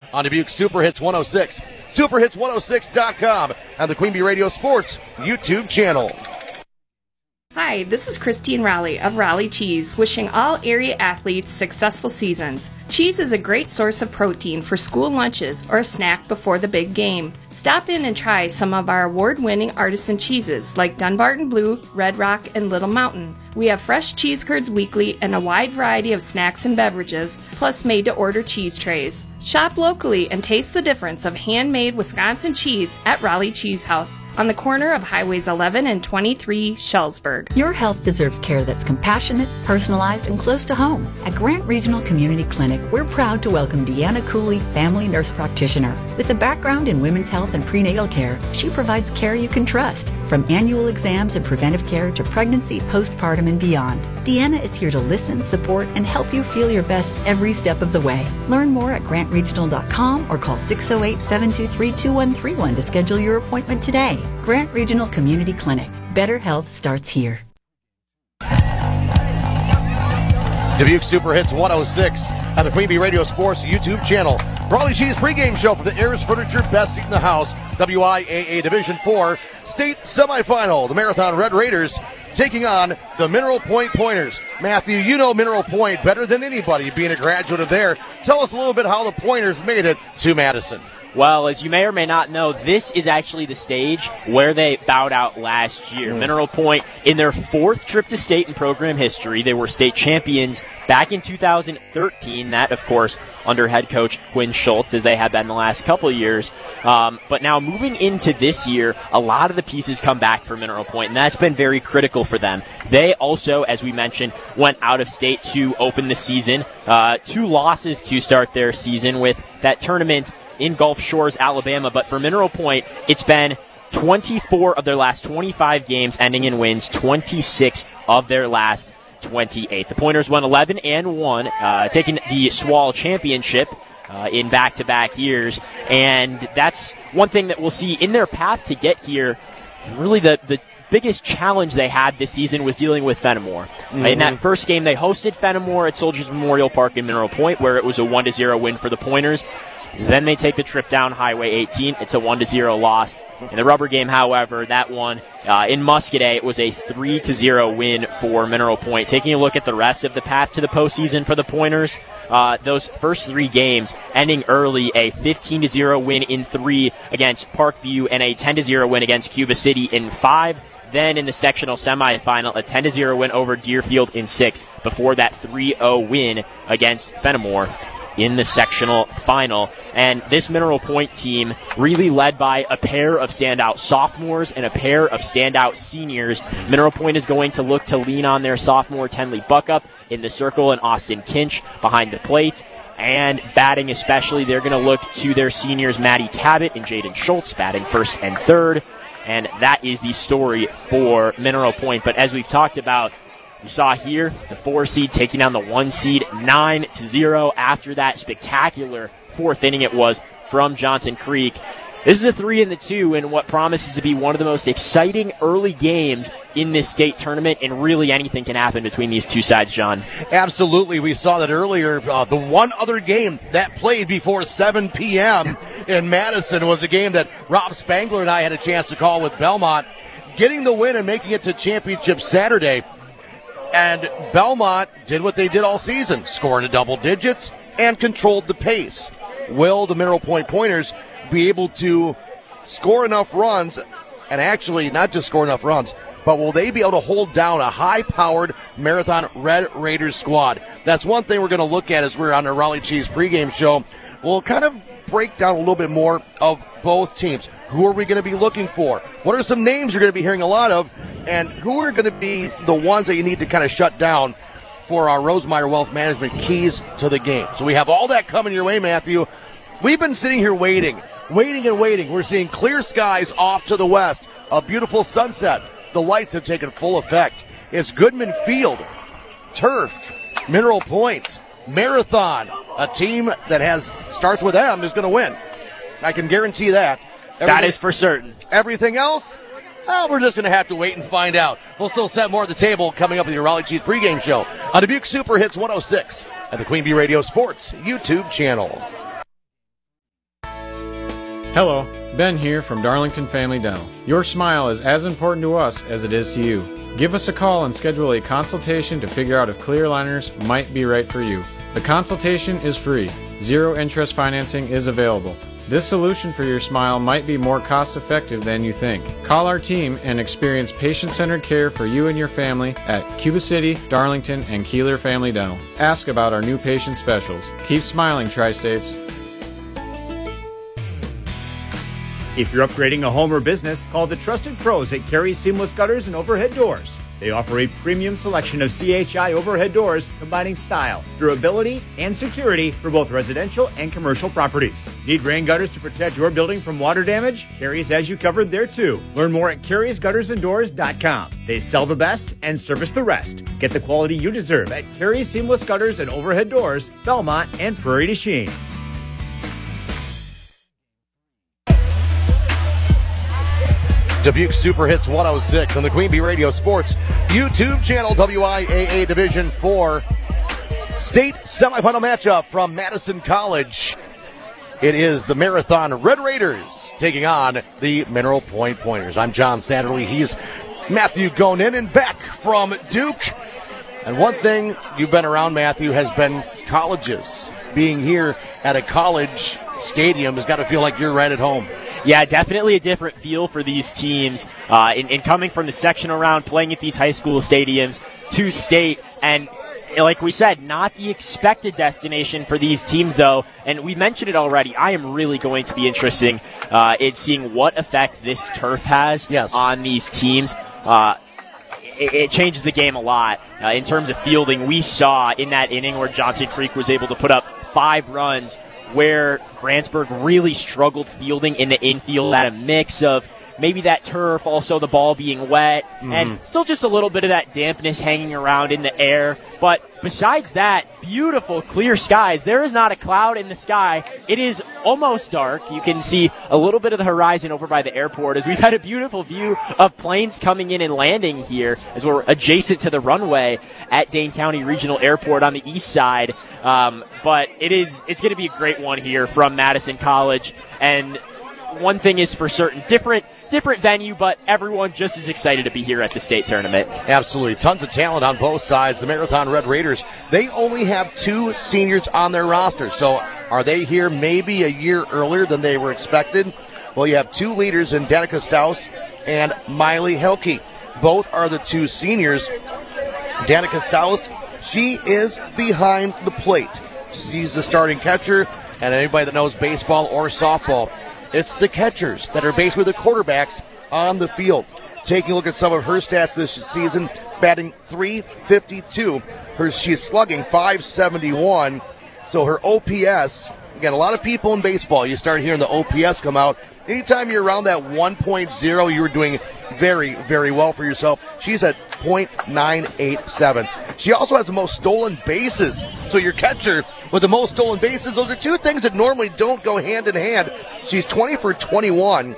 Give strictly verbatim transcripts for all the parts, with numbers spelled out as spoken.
on Dubuque Super Hits one oh six, super hits one oh six dot com, and the Queen Bee Radio Sports YouTube channel. Hi, this is Christine Rowley of Rowley Cheese, wishing all area athletes successful seasons. Cheese is a great source of protein for school lunches or a snack before the big game. Stop in and try some of our award-winning artisan cheeses like Dunbarton Blue, Red Rock, and Little Mountain. We have fresh cheese curds weekly and a wide variety of snacks and beverages, plus made-to-order cheese trays. Shop locally and taste the difference of handmade Wisconsin cheese at Raleigh Cheese House on the corner of Highways eleven and twenty-three, Schellsburg. Your health deserves care that's compassionate, personalized, and close to home. At Grant Regional Community Clinic, we're proud to welcome Deanna Cooley, family nurse practitioner. With a background in women's health and prenatal care, she provides care you can trust. From annual exams and preventive care to pregnancy, postpartum, and beyond. Deanna is here to listen, support, and help you feel your best every step of the way. Learn more at grant regional dot com or call six oh eight, seven two three, two one three one to schedule your appointment today. Grant Regional Community Clinic. Better health starts here. Dubuque Super Hits one oh six on the Queen Bee Radio Sports YouTube channel. Raleigh Cheese pregame show for the Ayers Furniture Best Seat in the House W I A A Division four State Semifinal. The Marathon Red Raiders taking on the Mineral Point Pointers. Matthew, you know Mineral Point better than anybody, being a graduate of there. Tell us a little bit how the Pointers made it to Madison. Well, as you may or may not know, this is actually the stage where they bowed out last year. Mm. Mineral Point, in their fourth trip to state in program history, they were state champions back in two thousand thirteen. That, of course, under head coach Quinn Schultz, as they have been the last couple of years. Um, but now moving into this year, a lot of the pieces come back for Mineral Point, and that's been very critical for them. They also, as we mentioned, went out of state to open the season. Uh, two losses to start their season with that tournament in Gulf Shores, Alabama. But for Mineral Point, it's been twenty-four of their last twenty-five games ending in wins, twenty-six of their last twenty-eight. The Pointers won eleven and one, uh, taking the Swall Championship uh, in back-to-back years. And that's one thing that we'll see in their path to get here. Really the, the biggest challenge they had this season was dealing with Fenimore. Mm-hmm. In that first game, they hosted Fenimore at Soldiers Memorial Park in Mineral Point, where it was a one to zero win for the Pointers. Then they take the trip down Highway eighteen. It's a one to zero loss. In the rubber game, however, that one uh, in Muscadet, it was a three to zero win for Mineral Point. Taking a look at the rest of the path to the postseason for the Pointers, uh, those first three games ending early, a fifteen to zero win in three against Parkview and a ten to zero win against Cuba City in five. Then in the sectional semifinal, a ten to zero win over Deerfield in six before that three oh win against Fenimore in the sectional final. And this Mineral Point team really led by a pair of standout sophomores and a pair of standout seniors. Mineral Point is going to look to lean on their sophomore Tenley Buckup in the circle and Austin Kinch behind the plate. And batting especially, they're going to look to their seniors Maddie Cabot and Jaden Schultz batting first and third. And that is the story for Mineral Point. But as we've talked about, we saw here the four seed taking down the one seed nine to zero after that spectacular fourth inning it was from Johnson Creek. This is a three and the two in what promises to be one of the most exciting early games in this state tournament, and really anything can happen between these two sides, John. Absolutely. We saw that earlier. Uh, the one other game that played before seven p.m. in Madison was a game that Rob Spangler and I had a chance to call with Belmont, getting the win and making it to championship Saturday. And Belmont did what they did all season, scoring to double digits and controlled the pace. Will the Mineral Point Pointers be able to score enough runs, and actually not just score enough runs, but will they be able to hold down a high-powered Marathon Red Raiders squad? That's one thing we're going to look at as we're on the Raleigh Cheese pregame show. We'll kind of break down a little bit more of both teams. Who are we going to be looking for? What are some names you're going to be hearing a lot of? And who are going to be the ones that you need to kind of shut down for our Rosemeyer Wealth Management keys to the game? So we have all that coming your way, Matthew. We've been sitting here waiting, waiting and waiting. We're seeing clear skies off to the west, a beautiful sunset. The lights have taken full effect. It's Goodman Field, turf, Mineral Point, Marathon, a team that has starts with M is going to win. I can guarantee that. Everything, that is for certain. Everything else, well, we're just going to have to wait and find out. We'll still set more at the table coming up with your Raleigh Cheese pregame show on Dubuque Super Hits one oh six and the Queen Bee Radio Sports YouTube channel. Hello, Ben here from Darlington Family Dental. Your smile is as important to us as it is to you. Give us a call and schedule a consultation to figure out if clear aligners might be right for you. The consultation is free. Zero interest financing is available. This solution for your smile might be more cost effective than you think. Call our team and experience patient-centered care for you and your family at Cuba City, Darlington, and Keeler Family Dental. Ask about our new patient specials. Keep smiling, Tri-States. If you're upgrading a home or business, call the trusted pros at Carey's Seamless Gutters and Overhead Doors. They offer a premium selection of C H I overhead doors combining style, durability, and security for both residential and commercial properties. Need rain gutters to protect your building from water damage? Carey's has you covered there too. Learn more at Carey's Gutters and Doors dot com. They sell the best and service the rest. Get the quality you deserve at Carey's Seamless Gutters and Overhead Doors, Belmont, and Prairie du Chien. Dubuque Super Hits one oh six on the Queen Bee Radio Sports YouTube channel, W I A A Division four state semifinal matchup from Madison College. It is the Marathon Red Raiders taking on the Mineral Point Pointers. I'm John Satterley. He's Matthew Gonin and back from Duke. And one thing you've been around, Matthew, has been colleges. Being here at a college stadium has got to feel like you're right at home. Yeah, definitely a different feel for these teams. Uh, in, in coming from the sectional round, playing at these high school stadiums to state, and like we said, not the expected destination for these teams, though. And we mentioned it already. I am really going to be interested uh, in seeing what effect this turf has yes. on these teams. Uh, it, it changes the game a lot uh, in terms of fielding. We saw in that inning where Johnson Creek was able to put up five runs, where Grantsburg really struggled fielding in the infield at a mix of maybe that turf, also the ball being wet, mm-hmm. and still just a little bit of that dampness hanging around in the air. But besides that, beautiful clear skies. There is not a cloud in the sky. It is almost dark. You can see a little bit of the horizon over by the airport as we've had a beautiful view of planes coming in and landing here as we're adjacent to the runway at Dane County Regional Airport on the east side. Um, but it is, it's going to be a great one here from Madison College. And one thing is for certain, different different venue, but everyone just as excited to be here at the state tournament. Absolutely. Tons of talent on both sides. The Marathon Red Raiders, they only have two seniors on their roster. So are they here maybe a year earlier than they were expected? Well, you have two leaders in Danica Staus and Miley Helke. Both are the two seniors. Danica Staus, she is behind the plate. She's the starting catcher, and anybody that knows baseball or softball, it's the catchers that are basically the quarterbacks on the field. Taking a look at some of her stats this season, batting three fifty-two. Her, she's slugging five seventy-one. So her O P S, again, a lot of people in baseball, you start hearing the O P S come out. Anytime you're around that one point oh, you're doing very, very well for yourself. She's at point nine eight seven. She also has the most stolen bases. So your catcher with the most stolen bases, those are two things that normally don't go hand in hand. She's twenty for twenty-one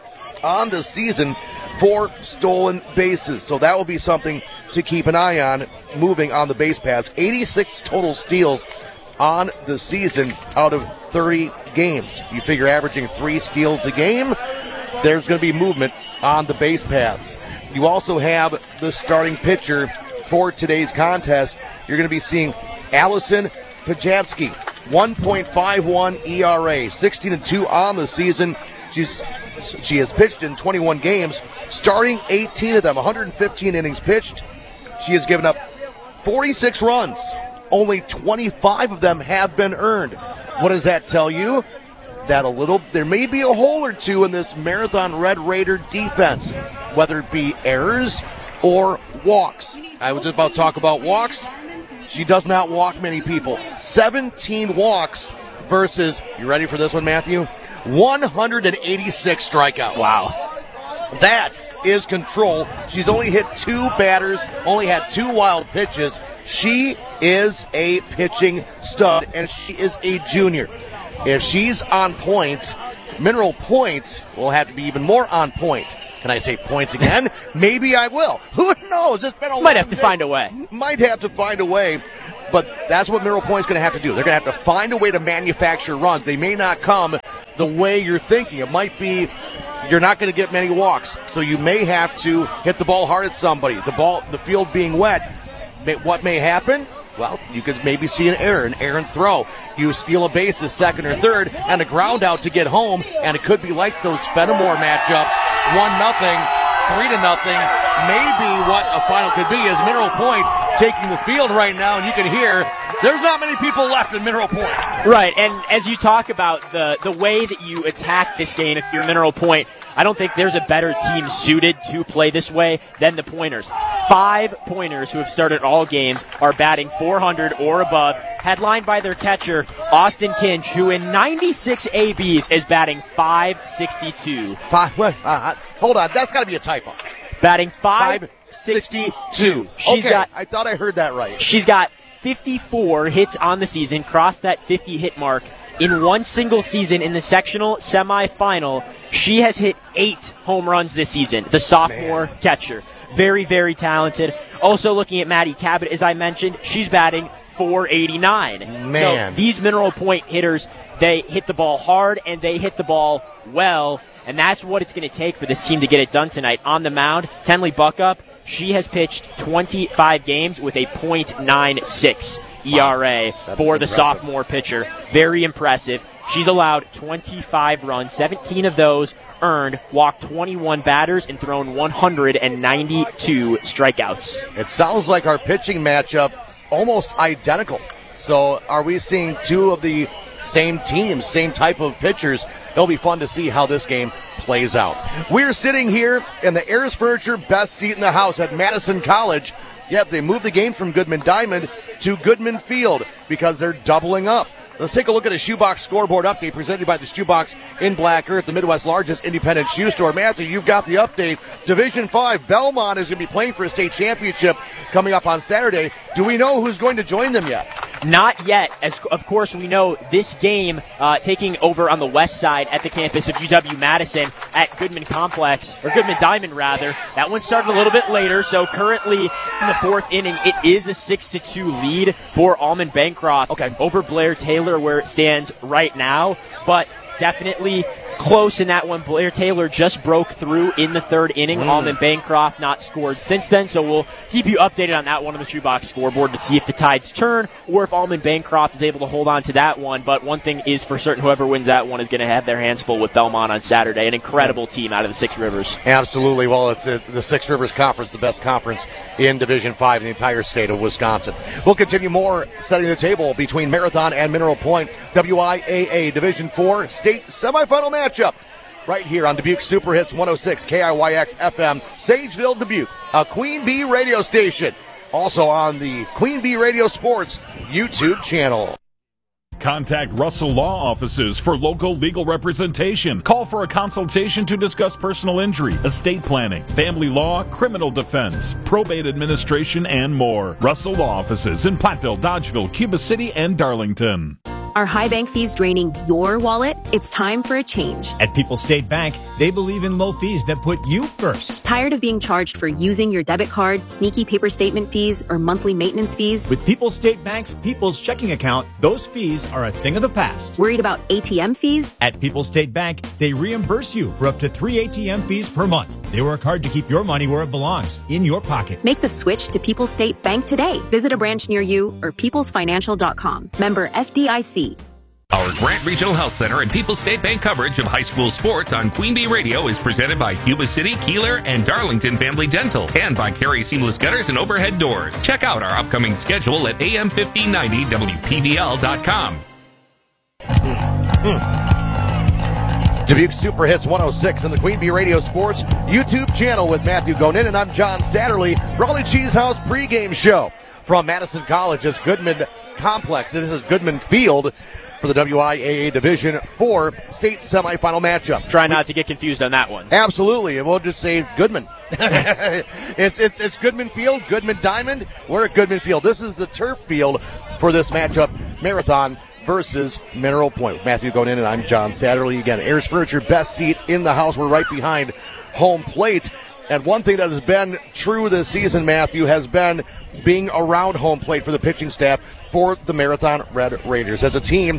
on the season for stolen bases. So that will be something to keep an eye on moving on the base paths. eighty-six total steals on the season out of thirty games. You figure averaging three steals a game, there's going to be movement on the base paths. You also have the starting pitcher for today's contest. You're going to be seeing Allison Pajavsky, one point five one E R A, sixteen and two on the season. She's she has pitched in twenty-one games, starting eighteen of them, one hundred fifteen innings pitched. She has given up forty-six runs. Only twenty-five of them have been earned. What does that tell you? That a little, there may be a hole or two in this Marathon Red Raider defense, whether it be errors or walks. I was about to talk about walks. She does not walk many people. seventeen walks versus, you ready for this one, Matthew? one hundred eighty-six strikeouts. Wow. That is control. She's only hit two batters, only had two wild pitches. She is a pitching stud, and she is a junior. If she's on point, Mineral Point will have to be even more on point. Can I say point again? Maybe I will. Who knows? It's been a Might have to day. find a way. Might have to find a way. But that's what Mineral Point's going to have to do. They're going to have to find a way to manufacture runs. They may not come the the way you're thinking. It might be you're not going to get many walks, so you may have to hit the ball hard at somebody. The ball, the field being wet, may, what may happen? Well, you could maybe see an error, an errant throw. You steal a base to second or third and a ground out to get home, and it could be like those Fenimore matchups, one nothing, three to nothing. Maybe what a final could be is Mineral Point taking the field right now, and you can hear there's not many people left in Mineral Point. Right, and as you talk about the, the way that you attack this game, if you're Mineral Point, I don't think there's a better team suited to play this way than the Pointers. Five Pointers who have started all games are batting four hundred or above, headlined by their catcher, Austin Kinch, who in ninety-six A Bs is batting five sixty-two. Five, uh, hold on, that's got to be a typo. Batting five sixty-two. She's okay, got, I thought I heard that right. She's got fifty-four hits on the season, crossed that fifty hit mark. In one single season in the sectional semifinal, she has hit eight home runs this season, the sophomore Man. catcher. Very, very talented. Also looking at Maddie Cabot, as I mentioned, she's batting four eighty-nine. Man. So these Mineral Point hitters, they hit the ball hard and they hit the ball well, and that's what it's going to take for this team to get it done tonight. On the mound, Tenley Buckup, she has pitched twenty-five games with a point nine six E R A wow, for the impressive. sophomore pitcher. Very impressive. She's allowed twenty-five runs, seventeen of those earned, walked twenty-one batters, and thrown one hundred ninety-two strikeouts. It sounds like our pitching matchup almost identical. So are we seeing two of the same teams, same type of pitchers? It'll be fun to see how this game plays out. We're sitting here in the Ayers Furniture best seat in the house at Madison College. Yet they moved the game from Goodman Diamond to Goodman Field because they're doubling up. Let's take a look at a Shoebox scoreboard update presented by the Shoebox in Black Earth, the Midwest's largest independent shoe store. Matthew, you've got the update. Division five, Belmont is going to be playing for a state championship coming up on Saturday. Do we know who's going to join them yet? Not yet. As of course we know, this game uh, taking over on the west side at the campus of U W-Madison at Goodman Complex, or Goodman Diamond rather. That one started a little bit later, so currently in the fourth inning, it is a six to two lead for Almond Bancroft okay. over Blair Taylor where it stands right now, but definitely close in that one. Blair Taylor just broke through in the third inning. Mm. Almond Bancroft not scored since then, so we'll keep you updated on that one on the Shoebox scoreboard to see if the tides turn or if Almond Bancroft is able to hold on to that one. But one thing is for certain, whoever wins that one is going to have their hands full with Belmont on Saturday. An incredible team out of the Six Rivers. Absolutely. Well, it's uh, the Six Rivers Conference, the best conference in Division five in the entire state of Wisconsin. We'll continue more setting the table between Marathon and Mineral Point. W I A A Division four state semifinal match up right here on Dubuque Super Hits one oh six K I Y X F M, Sageville, Dubuque, a Queen Bee radio station. Also on the Queen Bee Radio Sports YouTube channel. Contact Russell Law Offices for local legal representation. Call for a consultation to discuss personal injury, estate planning, family law, criminal defense, probate administration, and more. Russell Law Offices in Platteville, Dodgeville, Cuba City, and Darlington. Are high bank fees draining your wallet? It's time for a change. At People's State Bank, they believe in low fees that put you first. Tired of being charged for using your debit card, sneaky paper statement fees, or monthly maintenance fees? With People's State Bank's People's Checking Account, those fees are a thing of the past. Worried about A T M fees? At People's State Bank, they reimburse you for up to three A T M fees per month. They work hard to keep your money where it belongs, in your pocket. Make the switch to People's State Bank today. Visit a branch near you or peoples financial dot com. Member F D I C. Our Grant Regional Health Center and People's State Bank coverage of high school sports on Queen Bee Radio is presented by Cuba City, Keeler, and Darlington Family Dental, and by Carey Seamless Gutters and Overhead Doors. Check out our upcoming schedule at A M fifteen ninety W P V L dot com. Dubuque Super Hits one oh six on the Queen Bee Radio Sports YouTube channel with Matthew Gonin, and I'm John Satterley. Raleigh Cheese House pregame show from Madison College's Goodman Complex. This is Goodman Field for the W I A A Division four state semifinal matchup. Try not to get confused on that one. Absolutely, and we'll just say Goodman. it's it's it's Goodman Field, Goodman Diamond. We're at Goodman Field. This is the turf field for this matchup, Marathon versus Mineral Point. Matthew going in, and I'm John Satterley. Again, Ayers Furniture, best seat in the house. We're right behind home plate. And one thing that has been true this season, Matthew, has been being around home plate for the pitching staff for the Marathon Red Raiders. As a team,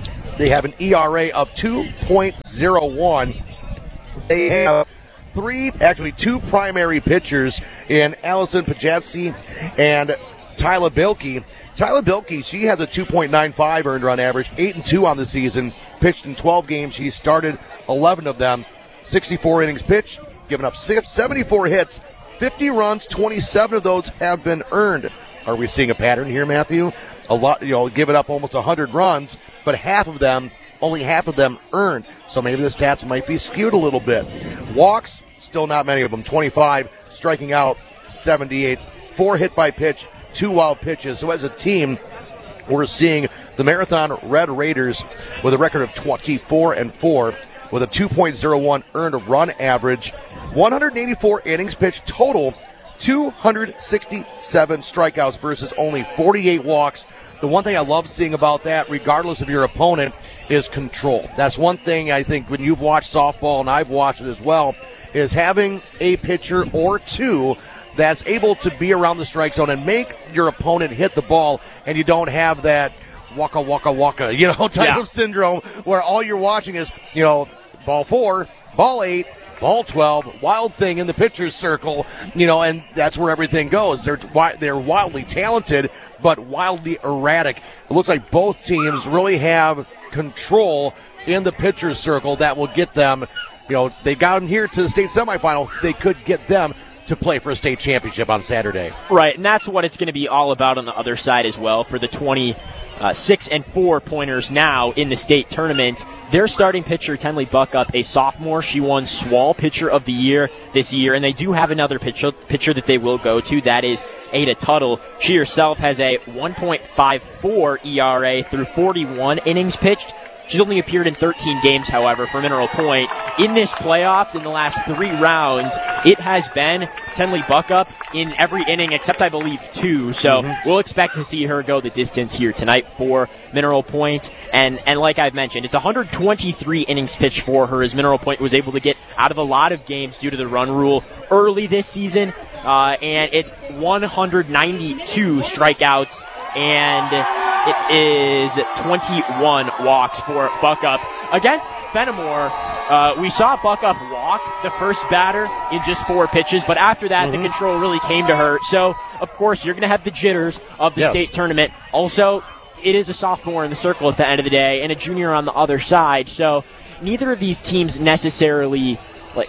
They have an E R A of two point oh one. They have three, actually two primary pitchers in Allison Pajetsky and Tyler Bilkey. Tyler Bilkey, she has a two point nine five earned run average, eight and two on the season, pitched in twelve games. She started eleven of them, sixty-four innings pitched, given up seventy-four hits, fifty runs, twenty-seven of those have been earned. Are we seeing a pattern here, Matthew? A lot, you know, given up almost one hundred runs, but half of them, only half of them earned. So maybe the stats might be skewed a little bit. Walks, still not many of them, twenty-five, striking out seventy-eight, four hit by pitch, two wild pitches. So as a team, we're seeing the Marathon Red Raiders with a record of twenty-four and four with a two point oh one earned run average, one hundred eighty-four innings pitched total, two hundred sixty-seven strikeouts versus only forty-eight walks. The one thing I love seeing about that, regardless of your opponent, is control. That's one thing I think when you've watched softball, and I've watched it as well, is having a pitcher or two that's able to be around the strike zone and make your opponent hit the ball, and you don't have that waka, waka, waka, you know, type yeah. of syndrome where all you're watching is, you know, ball four, ball eight, ball twelve, wild thing in the pitcher's circle, you know, and that's where everything goes. They're they're wildly talented, but wildly erratic. It looks like both teams really have control in the pitcher's circle that will get them, you know, they got them here to the state semifinal. They could get them to play for a state championship on Saturday. Right, and that's what it's going to be all about on the other side as well for the twenty-six and four pointers now in the state tournament. Their starting pitcher, Tenley Buckup, a sophomore. She won S W A L Pitcher of the Year this year, and they do have another pitcher, pitcher that they will go to. That is Ada Tuttle. She herself has a one point five four E R A through forty-one innings pitched. She's only appeared in thirteen games, however, for Mineral Point. In this playoffs, in the last three rounds, it has been Tenley Buckup in every inning except, I believe, two. So mm-hmm. we'll expect to see her go the distance here tonight for Mineral Point. And, and like I've mentioned, it's one hundred twenty-three innings pitched for her, as Mineral Point was able to get out of a lot of games due to the run rule early this season. Uh, and it's one hundred ninety-two strikeouts, and it is twenty-one walks for Buckup. Against Fenimore, uh, we saw Buckup walk the first batter in just four pitches, but after that, mm-hmm. the control really came to her. So, of course, you're going to have the jitters of the yes. state tournament. Also, it is a sophomore in the circle at the end of the day and a junior on the other side. So, neither of these teams necessarily, like,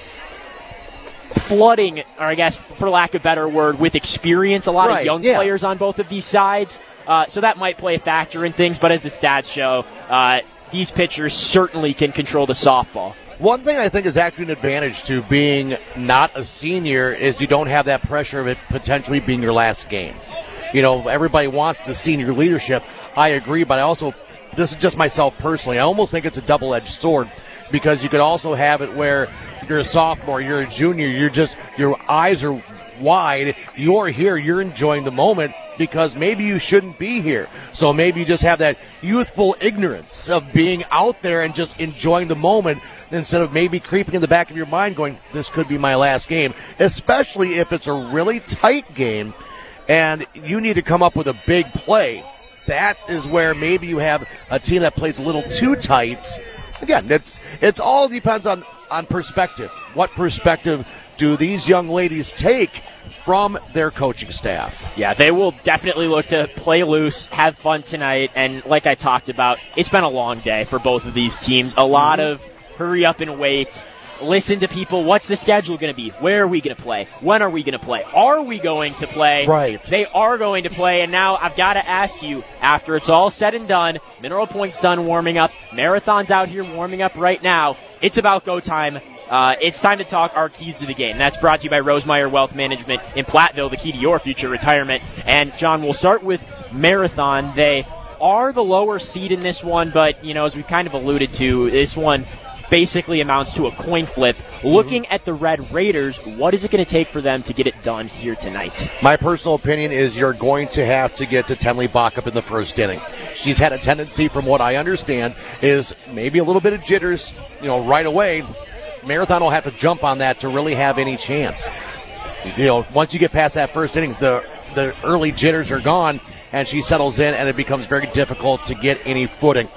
flooding, or I guess, for lack of a better word, with experience. A lot right. of young yeah. players on both of these sides. Uh, so that might play a factor in things, but as the stats show, uh, these pitchers certainly can control the softball. One thing I think is actually an advantage to being not a senior is you don't have that pressure of it potentially being your last game. You know, everybody wants the senior leadership. I agree, but I also, this is just myself personally, I almost think it's a double-edged sword, because you could also have it where you're a sophomore, you're a junior, you're just, your eyes are wide, you're here, you're enjoying the moment, because maybe you shouldn't be here. So maybe you just have that youthful ignorance of being out there and just enjoying the moment instead of maybe creeping in the back of your mind going, this could be my last game, especially if it's a really tight game and you need to come up with a big play. That is where maybe you have a team that plays a little too tight. Again, it's it's all depends on, on perspective. What perspective do these young ladies take from their coaching staff? Yeah, they will definitely look to play loose, have fun tonight, and like I talked about, it's been a long day for both of these teams. A lot mm-hmm. of hurry up and wait. Listen to people. What's the schedule going to be? Where are we going to play? When are we going to play? Are we going to play? Right. They are going to play, and now I've got to ask you, after it's all said and done, Mineral Point's done warming up, Marathon's out here warming up right now, it's about go time. Uh, it's time to talk our keys to the game. That's brought to you by Rosemeyer Wealth Management in Platteville, the key to your future retirement. And, John, we'll start with Marathon. They are the lower seed in this one, but, you know, as we've kind of alluded to, this one basically amounts to a coin flip. Looking at the Red Raiders, what is it going to take for them to get it done here tonight? My personal opinion is you're going to have to get to Tenley Buckup in the first inning. She's had a tendency, from what I understand, is maybe a little bit of jitters, you know, right away. Marathon will have to jump on that to really have any chance. You know, once you get past that first inning, the the early jitters are gone, and she settles in, and it becomes very difficult to get any footing.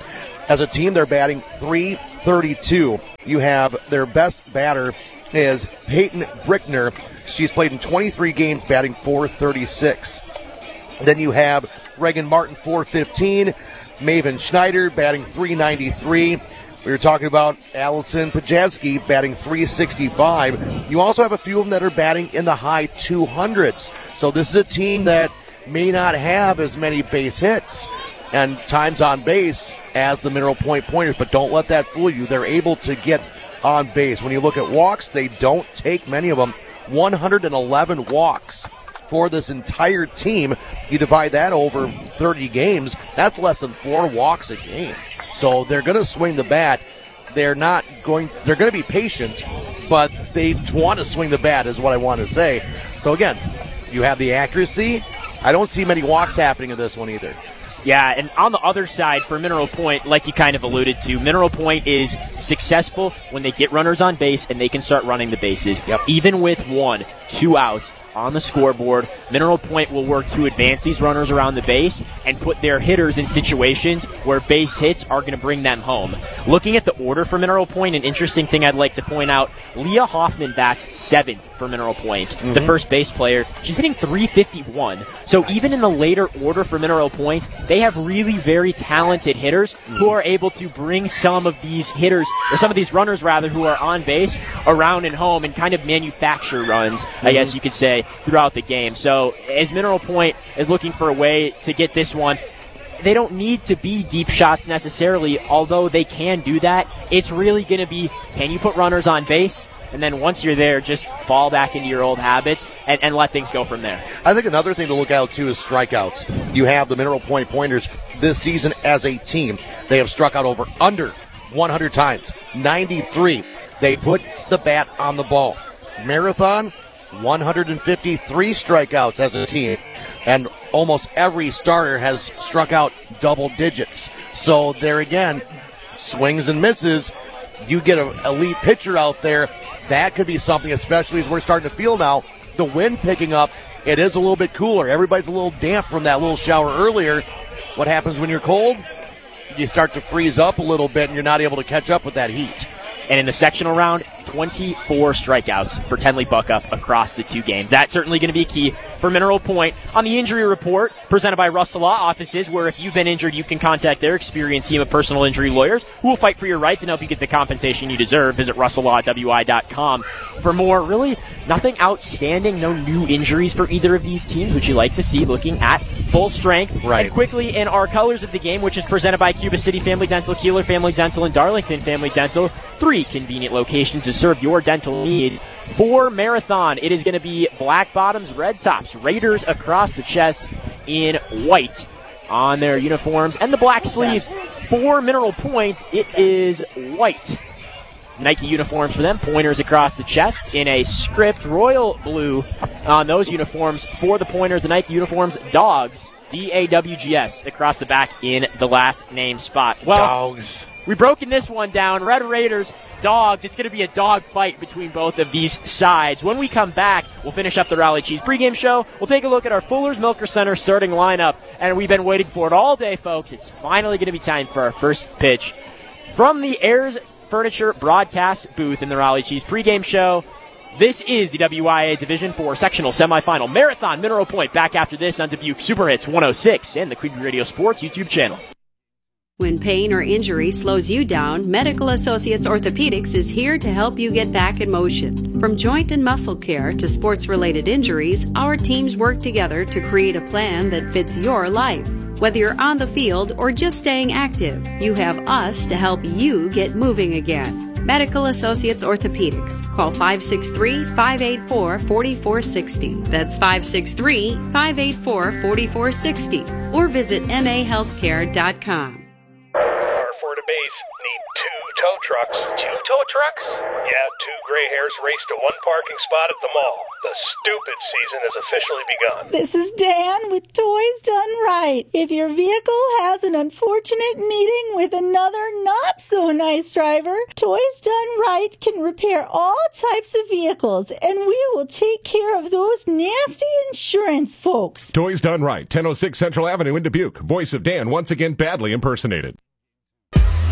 As a team, they're batting three thirty-two. You have their best batter is Peyton Brickner. She's played in twenty-three games, batting four thirty-six. Then you have Reagan Martin, four fifteen. Maven Schneider, batting three ninety-three. We were talking about Allison Pajewski, batting three sixty-five. You also have a few of them that are batting in the high two hundreds. So this is a team that may not have as many base hits and times on base as the Mineral Point Pointers, but don't let that fool you. They're able to get on base. When you look at walks, they don't take many of them. one hundred eleven walks for this entire team. You divide that over thirty games, that's less than four walks a game. So they're going to swing the bat. They're not going, they're going to be patient, but they want to swing the bat is what I want to say. So again, you have the accuracy. I don't see many walks happening in this one either. Yeah, and on the other side for Mineral Point, like you kind of alluded to, Mineral Point is successful when they get runners on base and they can start running the bases. Yep. Even with one, two outs on the scoreboard, Mineral Point will work to advance these runners around the base and put their hitters in situations where base hits are going to bring them home. Looking at the order for Mineral Point, an interesting thing I'd like to point out, Leah Hoffman bats seventh for Mineral Point, mm-hmm. the first base player. She's hitting three fifty-one. So even in the later order for Mineral Point, they have really very talented hitters mm-hmm. who are able to bring some of these hitters, or some of these runners rather, who are on base around and home and kind of manufacture runs, mm-hmm. I guess you could say, throughout the game. So as Mineral Point is looking for a way to get this one, they don't need to be deep shots necessarily, although they can do that. It's really going to be, can you put runners on base? And then once you're there, just fall back into your old habits and, and let things go from there. I think another thing to look out, too, is strikeouts. You have the Mineral Point Pointers this season as a team. They have struck out over under one hundred times, ninety-three. They put the bat on the ball. Marathon, one hundred fifty-three strikeouts as a team, and almost every starter has struck out double digits. So there again, swings and misses. You get an elite pitcher out there, that could be something, especially as we're starting to feel now, the wind picking up. It is a little bit cooler. Everybody's a little damp from that little shower earlier. What happens when you're cold? You start to freeze up a little bit, and you're not able to catch up with that heat. And in the sectional round, twenty-four strikeouts for Tenley Buckup across the two games. That's certainly going to be a key for Mineral Point. On the injury report, presented by Russell Law Offices, where if you've been injured, you can contact their experienced team of personal injury lawyers who will fight for your rights and help you get the compensation you deserve. Visit russell law w i dot com for more. Really, nothing outstanding, no new injuries for either of these teams, which you like to see looking at full strength. Right. And quickly, in our colors of the game, which is presented by Cuba City Family Dental, Keeler Family Dental, and Darlington Family Dental, three convenient locations to serve your dental need. For Marathon, it is going to be black bottoms, red tops, Raiders across the chest in white on their uniforms, and the black sleeves. For Mineral Point, it is white Nike uniforms for them, Pointers across the chest in a script royal blue on those uniforms. For the Pointers, the Nike uniforms, Dogs, D A W G S, across the back in the last name spot. Well, Dogs. We've broken this one down. Red Raiders, Dogs. It's going to be a dog fight between both of these sides. When we come back, we'll finish up the Rally Cheese pregame show. We'll take a look at our Fuller's Milker Center starting lineup, and we've been waiting for it all day, folks. It's finally going to be time for our first pitch from the Ayers Furniture broadcast booth in the Rally Cheese pregame show. This is the W I A Division four sectional semifinal Marathon Mineral Point. Back after this on Dubuque Super Hits one oh six and the Queen Bee Radio Sports YouTube channel. When pain or injury slows you down, Medical Associates Orthopedics is here to help you get back in motion. From joint and muscle care to sports-related injuries, our teams work together to create a plan that fits your life. Whether you're on the field or just staying active, you have us to help you get moving again. Medical Associates Orthopedics. Call five six three, five eight four, four four six zero. That's five six three, five eight four, four four six zero. Or visit m a healthcare dot com. Trucks. Two tow trucks? Yeah, two gray hairs raced to one parking spot at the mall. The stupid season has officially begun. This is Dan with Toys Done Right. If your vehicle has an unfortunate meeting with another not-so-nice driver, Toys Done Right can repair all types of vehicles, and we will take care of those nasty insurance folks. Toys Done Right, ten oh six Central Avenue in Dubuque. Voice of Dan, once again badly impersonated.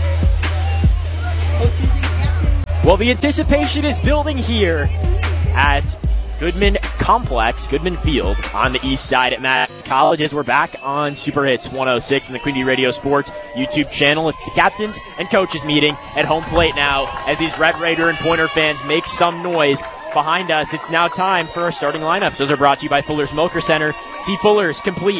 Well, the anticipation is building here at Goodman Complex, Goodman Field on the east side at Madison College as we're back on Super Hits one oh six and the Queen Bee Radio Sports YouTube channel. It's the captains and coaches meeting at home plate now as these Red Raider and Pointer fans make some noise behind us. It's now time for our starting lineups. Those are brought to you by Fuller's Milker Center. See Fuller's complete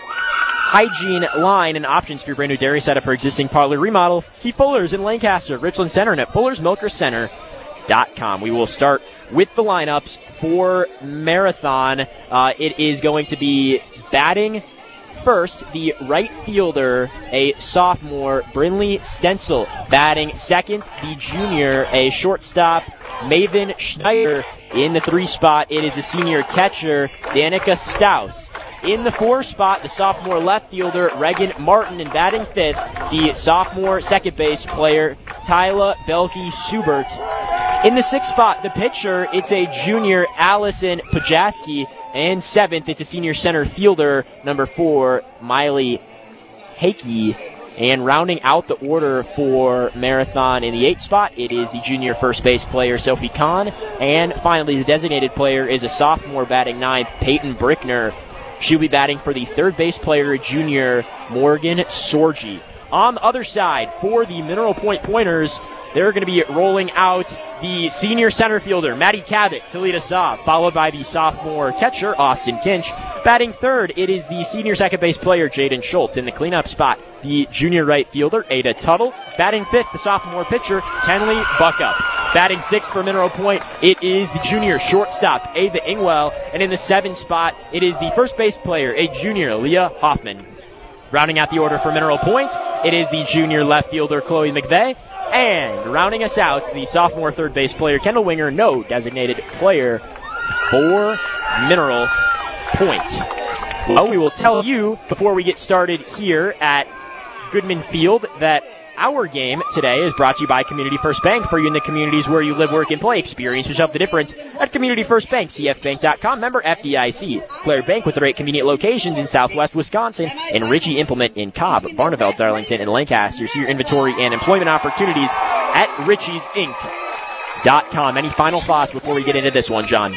hygiene line and options for your brand new dairy setup or existing parlor remodel. See Fuller's in Lancaster, Richland Center, and at Fuller's Milker Center dot com. We will start with the lineups for Marathon. Uh, it is going to be batting first, the right fielder, a sophomore, Brinley Stencil. Batting second, the junior, a shortstop, Maven Schneider. In the three spot, it is the senior catcher, Danica Staus. In the four spot, the sophomore left fielder, Regan Martin. And batting fifth, the sophomore second base player, Tyla Belke Subert. In the sixth spot, the pitcher, it's a junior, Allison Pajaski. And seventh, it's a senior center fielder, number four, Miley Hakey. And rounding out the order for Marathon in the eighth spot, it is the junior first base player, Sophie Kahn. And finally, the designated player is a sophomore batting ninth, Peyton Brickner. She'll be batting for the third base player, junior Morgan Sorgi. On the other side, for the Mineral Point Pointers, they're going to be rolling out the senior center fielder, Maddie Cabot, to lead us off, followed by the sophomore catcher, Austin Kinch. Batting third, it is the senior second base player, Jaden Schultz. In the cleanup spot, the junior right fielder, Ada Tuttle. Batting fifth, the sophomore pitcher, Tenley Buckup. Batting sixth for Mineral Point, it is the junior shortstop, Ava Ingwell. And in the seventh spot, it is the first base player, a junior, Leah Hoffman. Rounding out the order for Mineral Point, it is the junior left fielder, Chloe McVeigh. And rounding us out, the sophomore third base player, Kendall Winger, no designated player for Mineral Point. Well, we will tell you before we get started here at Goodman Field that our game today is brought to you by Community First Bank. For you in the communities where you live, work, and play, experience yourself the difference at Community First Bank, C F bank dot com, member F D I C. Claire Bank with the right convenient locations in southwest Wisconsin, and Ritchie Implement in Cobb, Barneveld, Darlington, and Lancaster. See your inventory and employment opportunities at Ritchie's Inc dot com. Any final thoughts before we get into this one, John?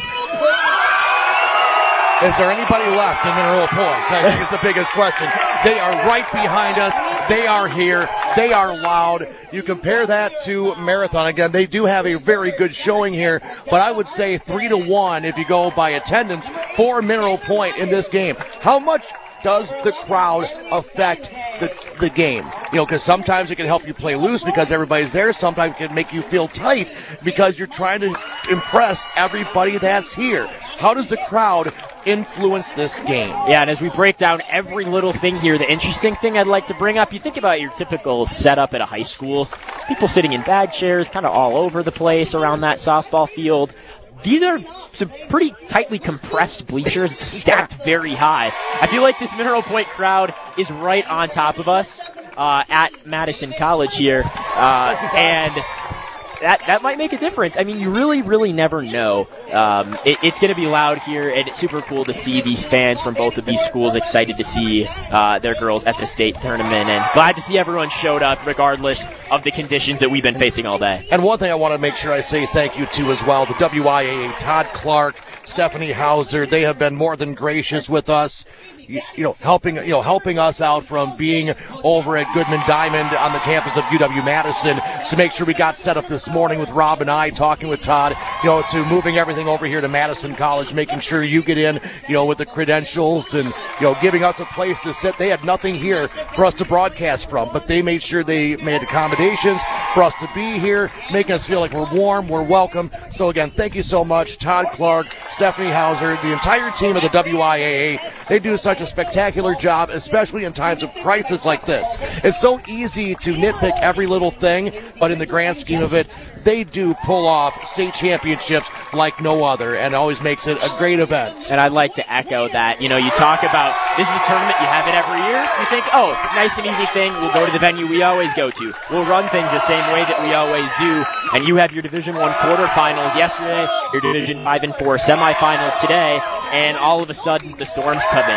Is there anybody left in Mineral Point? I think is the biggest question. They are right behind us. They are here. They are loud. You compare that to Marathon. Again, they do have a very good showing here, but I would say three to one if you go by attendance for Mineral Point in this game. How much does the crowd affect the, the game? You know, because sometimes it can help you play loose because everybody's there. Sometimes it can make you feel tight because you're trying to impress everybody that's here. How does the crowd influence this game? Yeah, and as we break down every little thing here, the interesting thing I'd like to bring up, you think about your typical setup at a high school, people sitting in bag chairs kind of all over the place around that softball field. These are some pretty tightly compressed bleachers stacked very high. I feel like this Mineral Point crowd is right on top of us uh, at Madison College here, uh, and that that might make a difference. I mean, you really, really never know. Um, it, it's going to be loud here, and it's super cool to see these fans from both of these schools excited to see uh, their girls at the state tournament, and glad to see everyone showed up regardless of the conditions that we've been facing all day. And one thing I want to make sure I say thank you to as well, the W I A A, Todd Clark, Stephanie Hauser, they have been more than gracious with us. You, you know, helping you know helping us out from being over at Goodman Diamond on the campus of U W-Madison to make sure we got set up this morning with Rob and I, talking with Todd, you know, to moving everything over here to Madison College, making sure you get in, you know, with the credentials and, you know, giving us a place to sit. They had nothing here for us to broadcast from, but they made sure they made accommodations for us to be here, making us feel like we're warm, we're welcome. So again, thank you so much, Todd Clark, Stephanie Hauser, the entire team of the W I A A. They do such a spectacular job, especially in times of crisis like this. It's so easy to nitpick every little thing, but in the grand scheme of it, they do pull off state championships like no other, and always makes it a great event. And I'd like to echo that. You know, you talk about this is a tournament, you have it every year. You think, oh, nice and easy thing. We'll go to the venue we always go to. We'll run things the same way that we always do. And you have your Division One quarterfinals yesterday, your Division Five and Four semifinals today, and all of a sudden the storms come in.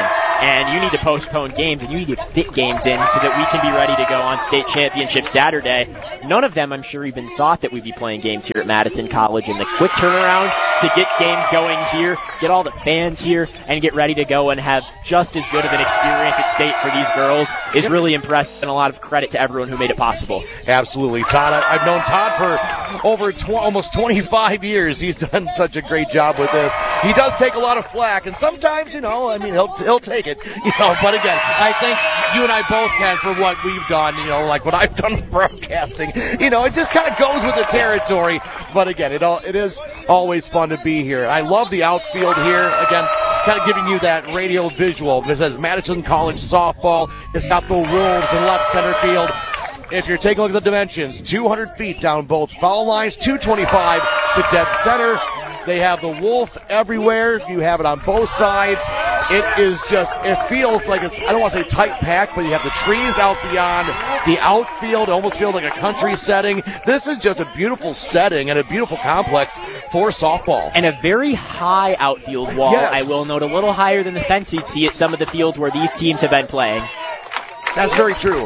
and you need to postpone games, and you need to fit games in so that we can be ready to go on state championship Saturday. None of them, I'm sure, even thought that we'd be playing games here at Madison College, and the quick turnaround to get games going here, get all the fans here, and get ready to go and have just as good of an experience at state for these girls is really impressive, and a lot of credit to everyone who made it possible. Absolutely, Todd. I, I've known Todd for over tw- almost twenty-five years. He's done such a great job with this. He does take a lot of flack, and sometimes, you know, I mean, he'll he'll take it, you know. But again, I think you and I both can for what we've done, you know, like what I've done with broadcasting. You know, it just kind of goes with the territory. But again, it all it is always fun to be here. I love the outfield here. Again, kind of giving you that radio visual. It says Madison College softball. It's got the Wolves in left center field. If you're taking a look at the dimensions, two hundred feet down both foul lines, two twenty-five to dead center. They have the Wolf everywhere. You have it on both sides. It is just, it feels like it's, I don't want to say tight packed, but you have the trees out beyond the outfield. It almost feels like a country setting. This is just a beautiful setting and a beautiful complex for softball. And a very high outfield wall. Yes. I will note a little higher than the fence you'd see at some of the fields where these teams have been playing. That's very true.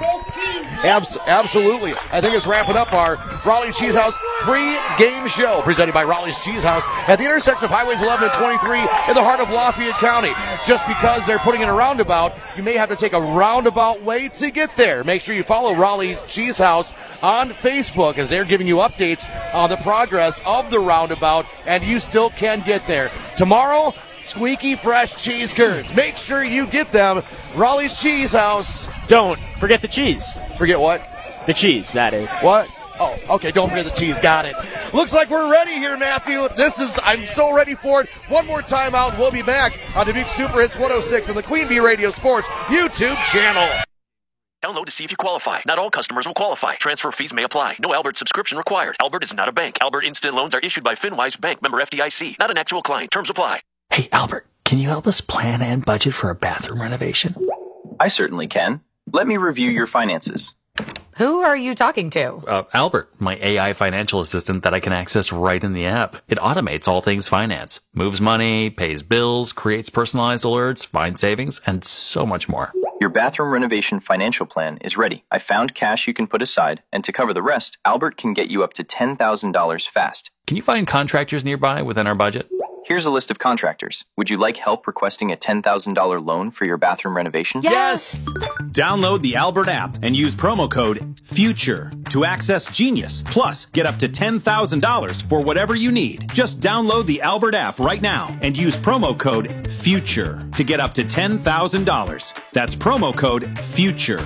Abs- absolutely. I think it's wrapping up our Raleigh's Cheese House pre-game show presented by Raleigh's Cheese House at the intersection of Highways eleven and twenty-three in the heart of Lafayette County. Just because they're putting in a roundabout, you may have to take a roundabout way to get there. Make sure you follow Raleigh's Cheese House on Facebook as they're giving you updates on the progress of the roundabout, and you still can get there. Tomorrow, squeaky fresh cheese curds. Make sure you get them. Raleigh's Cheese House. Don't forget the cheese. Forget what? The cheese, that is. What? Oh, okay, don't forget the cheese. Got it. Looks like we're ready here, Matthew. This is, I'm so ready for it. One more time out. We'll be back on Dubuque Super Hits one oh six on the Queen Bee Radio Sports YouTube channel. Download to see if you qualify. Not all customers will qualify. Transfer fees may apply. No Albert subscription required. Albert is not a bank. Albert Instant Loans are issued by FinWise Bank, member F D I C. Not an actual client. Terms apply. Hey, Albert, can you help us plan and budget for a bathroom renovation? I certainly can. Let me review your finances. Who are you talking to? Uh, Albert, my A I financial assistant that I can access right in the app. It automates all things finance, moves money, pays bills, creates personalized alerts, finds savings, and so much more. Your bathroom renovation financial plan is ready. I found cash you can put aside, and to cover the rest, Albert can get you up to ten thousand dollars fast. Can you find contractors nearby within our budget? Here's a list of contractors. Would you like help requesting a ten thousand dollars loan for your bathroom renovation? Yes! Download the Albert app and use promo code FUTURE to access Genius. Plus, get up to ten thousand dollars for whatever you need. Just download the Albert app right now and use promo code FUTURE to get up to ten thousand dollars. That's promo code FUTURE.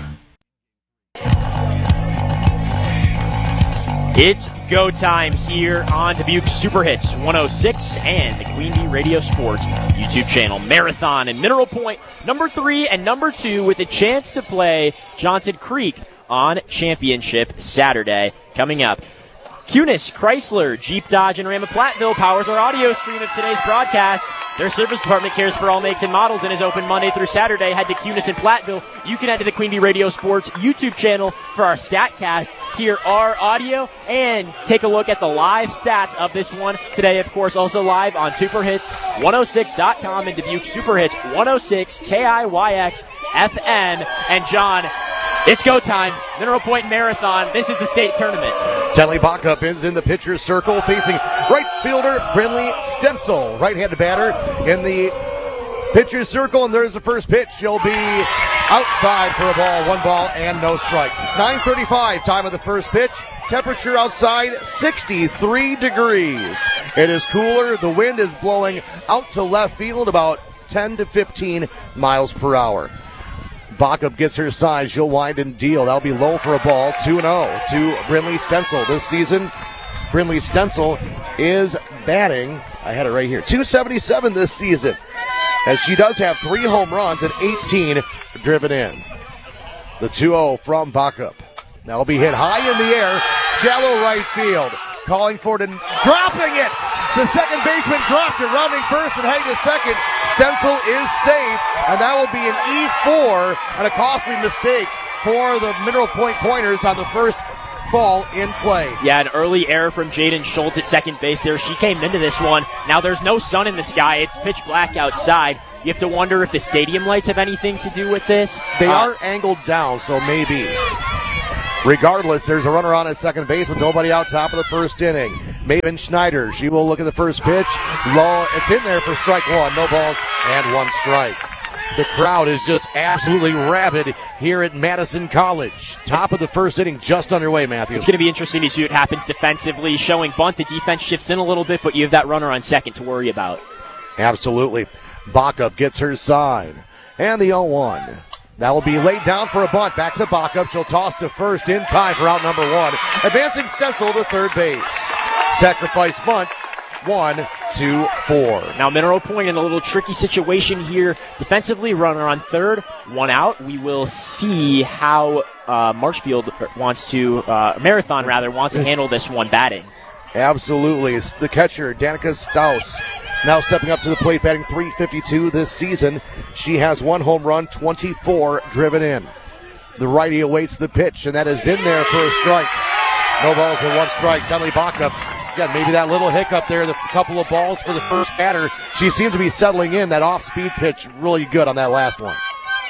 It's go time here on Dubuque Super Hits one oh six and the Queen Bee Radio Sports YouTube channel. Marathon and Mineral Point, number three and number two, with a chance to play Johnson Creek on Championship Saturday coming up. Kunis, Chrysler, Jeep, Dodge, and Ram of Platteville powers our audio stream of today's broadcast. Their service department cares for all makes and models and is open Monday through Saturday. Head to Kunis and Platteville. You can head to the Queen Bee Radio Sports YouTube channel for our StatCast, hear our audio, and take a look at the live stats of this one today. Of course, also live on Super Hits one oh six dot com and Dubuque Super Hits one oh six K I Y X F M. And John, it's go time. Mineral Point Marathon. This is the state tournament. Tenley Backup is in the pitcher's circle facing right fielder Brinley Stencil. Right-handed batter in the pitcher's circle, and there's the first pitch. She'll be outside for a ball, one ball and no strike. nine thirty-five, time of the first pitch. Temperature outside, sixty-three degrees. It is cooler. The wind is blowing out to left field about ten to fifteen miles per hour. Backup gets her side. She'll wind and deal. That'll be low for a ball. two and oh to Brinley Stencil. This season, Brinley Stencil is batting, I had it right here, two seventy-seven this season, as she does have three home runs and eighteen driven in. The two oh from Backup. That'll be hit high in the air, shallow right field. Calling for it and dropping it. The second baseman dropped it, rounding first and heading to second. Stencil is safe, and that will be an E four and a costly mistake for the Mineral Point Pointers on the first ball in play. Yeah, an early error from Jaden Schultz at second base there. She came into this one. Now there's no sun in the sky. It's pitch black outside. You have to wonder if the stadium lights have anything to do with this. They uh, are angled down, so maybe. Regardless, there's a runner on at second base with nobody out top of the first inning. Maven Schneider, she will look at the first pitch. Low, it's in there for strike one. No balls and one strike. The crowd is just absolutely rabid here at Madison College. Top of the first inning just underway, Matthew. It's going to be interesting to see what happens defensively. Showing bunt, the defense shifts in a little bit, but you have that runner on second to worry about. Absolutely. Backup gets her side. And the oh one. That will be laid down for a bunt. Back to Backup. She'll toss to first in time for out number one. Advancing Stencil to third base. Sacrifice bunt. One, two, four. Now Mineral Point in a little tricky situation here. Defensively, runner on third, one out. We will see how uh, Marshfield wants to, uh, Marathon rather, wants to handle this one batting. Absolutely. It's the catcher, Danica Staus, now stepping up to the plate, batting three fifty-two this season. She has one home run, twenty-four driven in. The righty awaits the pitch, and that is in there for a strike. No balls and one strike. Tenley Backup. Again, maybe that little hiccup there, the couple of balls for the first batter. She seems to be settling in. That off-speed pitch really good on that last one.